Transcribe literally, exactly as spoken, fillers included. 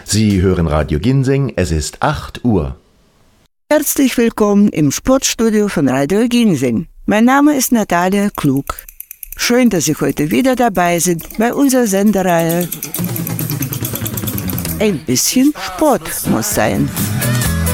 Sie hören Radio Ginseng, es ist acht Uhr. Herzlich willkommen im Sportstudio von Radio Ginseng. Mein Name ist Natalia Klug. Schön, dass Sie heute wieder dabei sind bei unserer Sendereihe. Ein bisschen Sport muss sein.